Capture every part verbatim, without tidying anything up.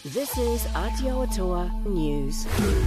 This is Aotearoa News.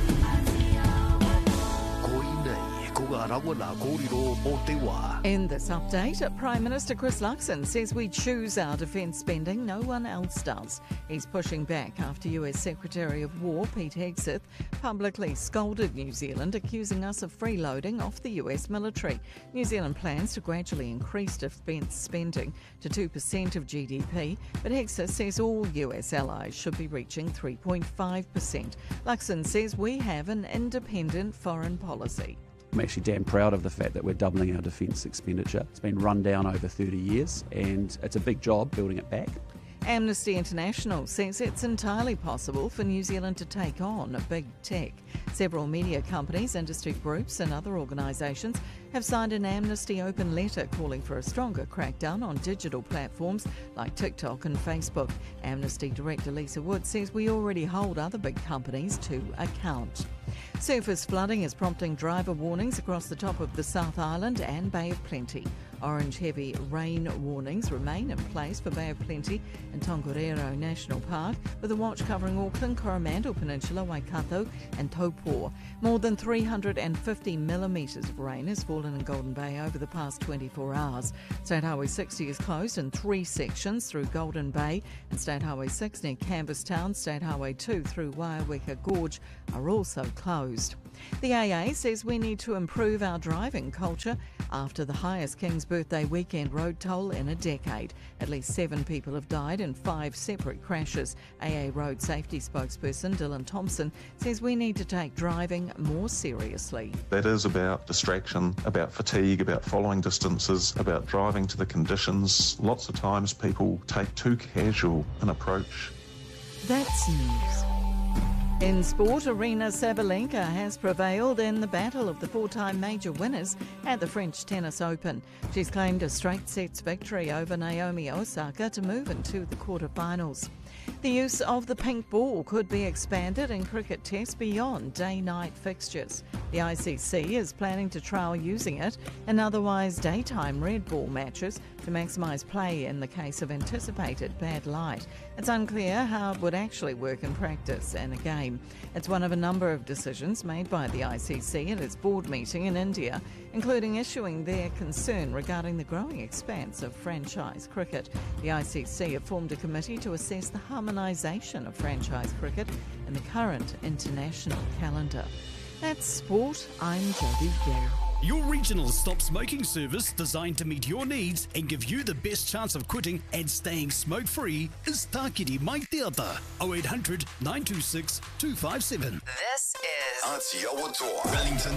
In this update, Prime Minister Chris Luxon says we choose our defence spending, no one else does. He's pushing back after U S Secretary of War Pete Hegseth publicly scolded New Zealand, accusing us of freeloading off the U S military. New Zealand plans to gradually increase defence spending to two percent of G D P, but Hegseth says all U S allies should be reaching three point five percent. Luxon says we have an independent foreign policy. I'm actually damn proud of the fact that we're doubling our defence expenditure. It's been run down over thirty years and it's a big job building it back. Amnesty International says it's entirely possible for New Zealand to take on big tech. Several media companies, industry groups and other organisations have signed an Amnesty open letter calling for a stronger crackdown on digital platforms like TikTok and Facebook. Amnesty Director Lisa Wood says we already hold other big companies to account. Surface flooding is prompting driver warnings across the top of the South Island and Bay of Plenty. Orange heavy rain warnings remain in place for Bay of Plenty and Tongariro National Park, with a watch covering Auckland, Coromandel Peninsula, Waikato and Taupo. More than three hundred fifty millimetres of rain has fallen in Golden Bay over the past twenty-four hours. State Highway sixty is closed in three sections through Golden Bay, and State Highway six near Canvasstown, State Highway two through Waiaweka Gorge are also closed. The A A says we need to improve our driving culture after the highest King's Birthday weekend road toll in a decade. At least seven people have died in five separate crashes. A A Road Safety spokesperson Dylan Thompson says we need to take driving more seriously. That is about distraction, about fatigue, about following distances, about driving to the conditions. Lots of times people take too casual an approach. That's news. In sport, Aryna Sabalenka has prevailed in the battle of the four-time major winners at the French Tennis Open. She's claimed a straight sets victory over Naomi Osaka to move into the quarterfinals. The use of the pink ball could be expanded in cricket tests beyond day-night fixtures. The I C C is planning to trial using it in otherwise daytime red ball matches to maximise play in the case of anticipated bad light. It's unclear how it would actually work in practice in a game. It's one of a number of decisions made by the I C C at its board meeting in India, including issuing their concern regarding the growing expanse of franchise cricket. The I C C have formed a committee to assess the harmonisation of franchise cricket in the current international calendar. That's sport. I'm Jodie Gill. Your regional stop smoking service designed to meet your needs and give you the best chance of quitting and staying smoke-free is Tākiri Mai Te Ata, oh eight hundred, nine two six, two five seven. This is Aotearoa Wellington.